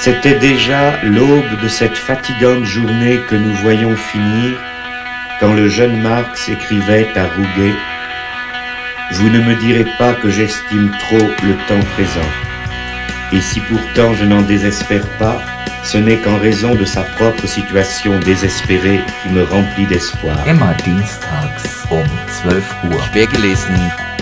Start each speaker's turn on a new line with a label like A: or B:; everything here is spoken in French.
A: C'était déjà l'aube de cette fatigante journée que nous voyons finir quand le jeune Marx écrivait à Rouget « Vous ne me direz pas que j'estime trop le temps présent. Et si pourtant je n'en désespère pas, ce n'est qu'en raison de sa propre situation désespérée qui me remplit d'espoir. »
B: Immer dienstags um 12 Uhr.
C: Quergelesen